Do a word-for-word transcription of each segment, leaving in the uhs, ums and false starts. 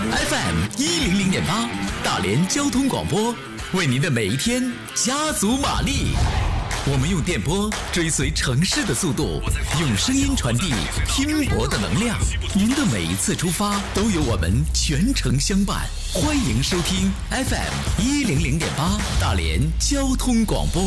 F M 一零零点八，大连交通广播，为您的每一天加足马力。我们用电波追随城市的速度，用声音传递拼搏的能量。您的每一次出发，都有我们全程相伴。欢迎收听 F M 一零零点八，大连交通广播。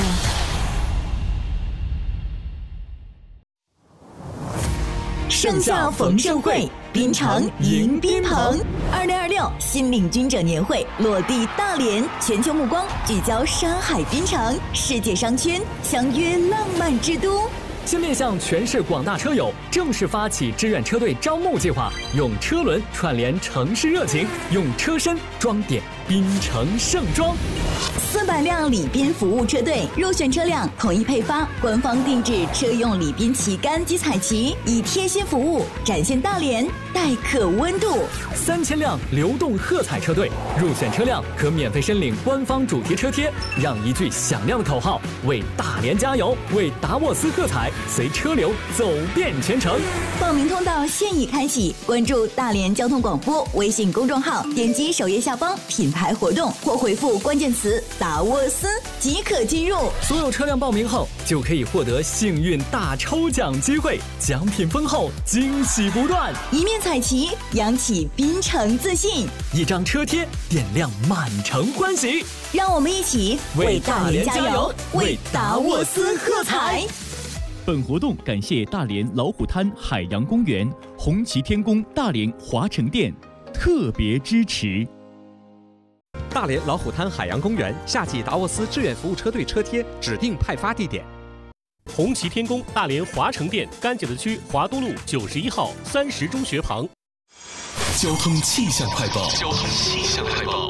盛夏逢盛会，槟城迎宾朋。二零二六新领军者年会落地大连，全球目光聚焦山海槟城，世界商圈相约浪漫之都。 先面向全市广大车友正式发起志愿车队招募计划，用车轮串联城市热情，用车身装点槟城盛装。 四百辆礼宾服务车队入选车辆统一配发官方定制车用礼宾旗杆及彩旗，以贴心服务展现大连待客温度。 三千辆流动喝彩车队入选车辆可免费申领官方主题车贴，让一句响亮的口号为大连加油，为达沃斯喝彩，随车流走遍全城。 报名通道现已开启，关注大连交通广播微信公众号，点击首页下方品牌活动或回复关键词达沃斯即可进入。 所有车辆报名后就可以获得幸运大抽奖机会，奖品丰厚，惊喜不断。 一面彩旗扬起槟城自信， 一张车贴点亮满城欢喜。 让我们一起为大连加油，为达沃斯喝彩。 本活动感谢大连老虎滩海洋公园、红旗天宫大连华城店特别支持。 大连老虎滩海洋公园夏季达沃斯志愿服务车队车贴指定派发地点： 红旗天宫大连华城店甘井子区华都路九十一号三十中学旁。 交通气象快报。 交通气象快报。